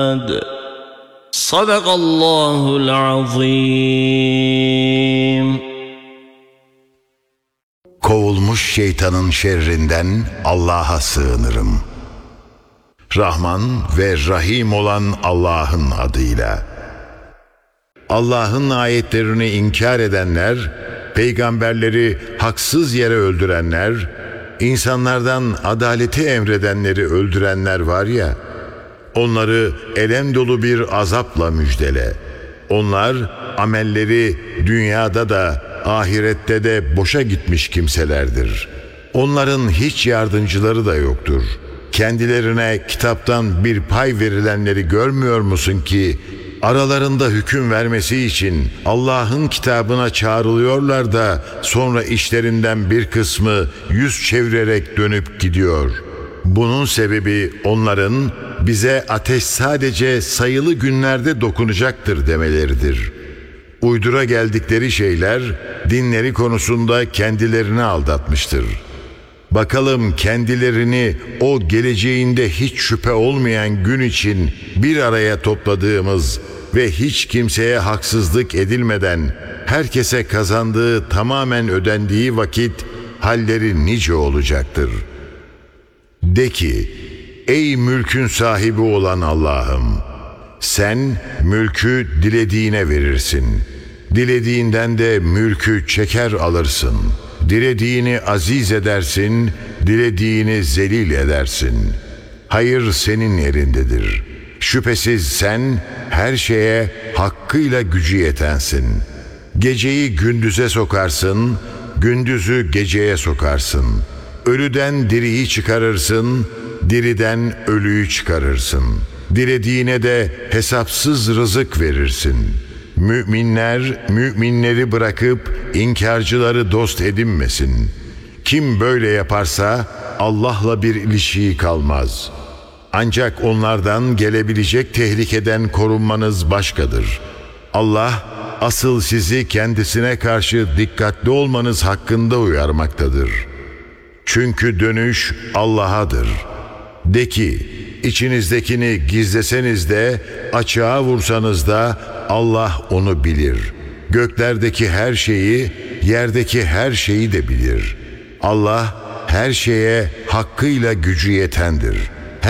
Sadakallahul azim. Kovulmuş şeytanın şerrinden Allah'a sığınırım. Rahman ve Rahim olan Allah'ın adıyla. Allah'ın ayetlerini inkar edenler, peygamberleri haksız yere öldürenler, insanlardan adaleti emredenleri öldürenler var ya, onları elem dolu bir azapla müjdele. Onlar amelleri dünyada da ahirette de boşa gitmiş kimselerdir. Onların hiç yardımcıları da yoktur. Kendilerine kitaptan bir pay verilenleri görmüyor musun ki aralarında hüküm vermesi için Allah'ın kitabına çağrılıyorlar da sonra işlerinden bir kısmı yüz çevirerek dönüp gidiyor. Bunun sebebi onların bize ateş sadece sayılı günlerde dokunacaktır demeleridir. Uydura geldikleri şeyler dinleri konusunda kendilerini aldatmıştır. Bakalım kendilerini o geleceğinde hiç şüphe olmayan gün için bir araya topladığımız ve hiç kimseye haksızlık edilmeden herkese kazandığı tamamen ödendiği vakit halleri nice olacaktır. De ki, ey mülkün sahibi olan Allah'ım, sen mülkü dilediğine verirsin. Dilediğinden de mülkü çeker alırsın. Dilediğini aziz edersin, dilediğini zelil edersin. Hayır senin elindedir. Şüphesiz sen her şeye hakkıyla gücü yetensin. Geceyi gündüze sokarsın, gündüzü geceye sokarsın. Ölüden diriyi çıkarırsın, diriden ölüyü çıkarırsın. Dilediğine de hesapsız rızık verirsin. Müminler, müminleri bırakıp inkarcıları dost edinmesin. Kim böyle yaparsa Allah'la bir ilişiği kalmaz. Ancak onlardan gelebilecek tehlikeden korunmanız başkadır. Allah, asıl sizi kendisine karşı dikkatli olmanız hakkında uyarmaktadır. Çünkü dönüş Allah'adır. De ki, içinizdekini gizleseniz de, açığa vursanız da Allah onu bilir. Göklerdeki her şeyi, yerdeki her şeyi de bilir. Allah her şeye hakkıyla gücü yetendir.